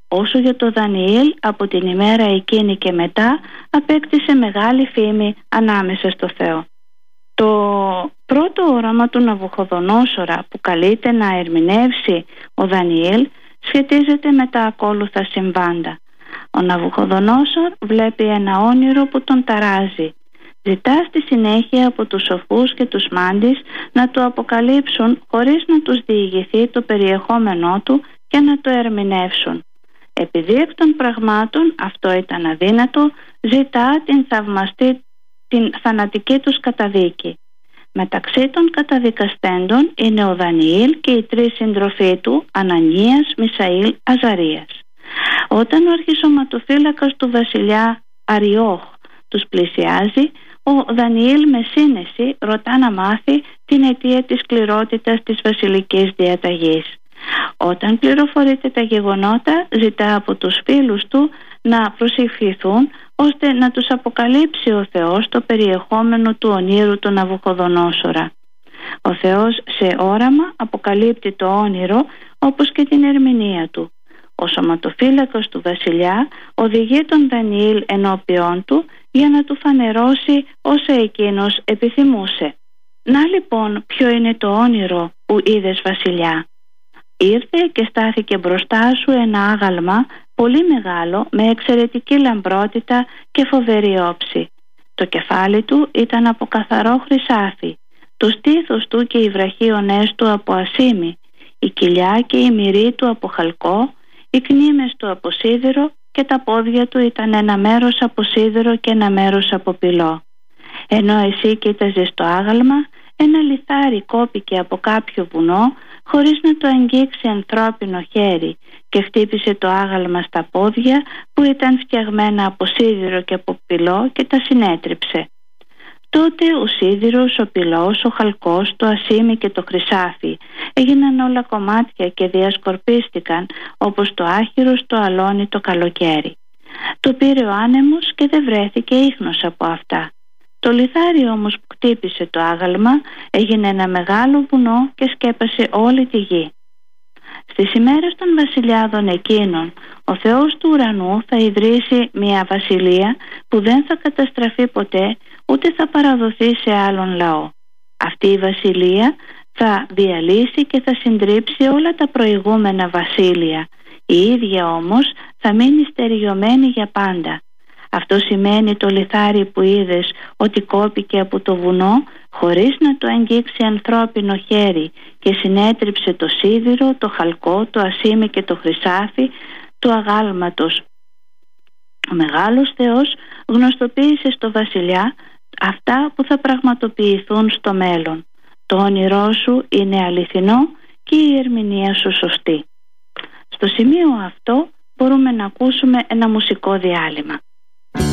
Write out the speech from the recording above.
όσο για το Δανιήλ, από την ημέρα εκείνη και μετά απέκτησε μεγάλη φήμη ανάμεσα στο Θεό. Το πρώτο όραμα του Ναβουχοδονόσορα που καλείται να ερμηνεύσει ο Δανιήλ σχετίζεται με τα ακόλουθα συμβάντα. Ο Ναβουχοδονόσορ βλέπει ένα όνειρο που τον ταράζει. Ζητά στη συνέχεια από τους σοφούς και τους μάντεις να του αποκαλύψουν χωρίς να τους διηγηθεί το περιεχόμενό του και να το ερμηνεύσουν. Επειδή εκ των πραγμάτων αυτό ήταν αδύνατο, ζητά την θανατική τους καταδίκη. Μεταξύ των καταδικαστέντων είναι ο Δανιήλ και οι τρεις συντροφοί του, Ανανίας, Μισαήλ, Αζαρίας. Όταν ο αρχισωματοφύλακας του βασιλιά Αριόχ τους πλησιάζει, ο Δανιήλ με σύνεση ρωτά να μάθει την αιτία της σκληρότητας της βασιλικής διαταγής. Όταν πληροφορείται τα γεγονότα, ζητά από τους φίλους του να προσευχηθούν ώστε να τους αποκαλύψει ο Θεός το περιεχόμενο του ονείρου του Ναβουχοδονόσορα. Ο Θεός σε όραμα αποκαλύπτει το όνειρο όπως και την ερμηνεία του. Ο σωματοφύλακας του βασιλιά οδηγεί τον Δανιήλ ενώπιόν του για να του φανερώσει όσα εκείνος επιθυμούσε. «Να λοιπόν ποιο είναι το όνειρο που είδες, βασιλιά?» «Ήρθε και στάθηκε μπροστά σου ένα άγαλμα πολύ μεγάλο, με εξαιρετική λαμπρότητα και φοβερή όψη. Το κεφάλι του ήταν από καθαρό χρυσάφι, το στήθος του και οι βραχίονές του από ασήμι, η κοιλιά και η μυρή του από χαλκό, οι κνήμες του από σίδηρο και τα πόδια του ήταν ένα μέρος από σίδηρο και ένα μέρος από πυλό. Ενώ εσύ κοίταζες το άγαλμα, ένα λιθάρι κόπηκε από κάποιο βουνό χωρίς να το αγγίξει ανθρώπινο χέρι και χτύπησε το άγαλμα στα πόδια που ήταν φτιαγμένα από σίδηρο και από πυλό και τα συνέτριψε. Τότε ο σίδηρος, ο πυλός, ο χαλκός, το ασήμι και το χρυσάφι έγιναν όλα κομμάτια και διασκορπίστηκαν όπως το άχυρο στο αλόνι το καλοκαίρι. Το πήρε ο άνεμος και δεν βρέθηκε ίχνος από αυτά. Το λιθάρι όμως που χτύπησε το άγαλμα έγινε ένα μεγάλο βουνό και σκέπασε όλη τη γη. Στις ημέρες των βασιλιάδων εκείνων, ο Θεός του ουρανού θα ιδρύσει μια βασιλεία που δεν θα καταστραφεί ποτέ, ούτε θα παραδοθεί σε άλλον λαό. Αυτή η βασιλεία θα διαλύσει και θα συντρίψει όλα τα προηγούμενα βασίλεια. Η ίδια όμως θα μείνει στεριωμένη για πάντα. Αυτό σημαίνει το λιθάρι που είδες ότι κόπηκε από το βουνό χωρίς να το αγγίξει ανθρώπινο χέρι και συνέτριψε το σίδηρο, το χαλκό, το ασήμι και το χρυσάφι του αγάλματος. Ο μεγάλος Θεός γνωστοποίησε στο βασιλιά αυτά που θα πραγματοποιηθούν στο μέλλον. Το όνειρό σου είναι αληθινό και η ερμηνεία σου σωστή. Στο σημείο αυτό μπορούμε να ακούσουμε ένα μουσικό διάλειμμα.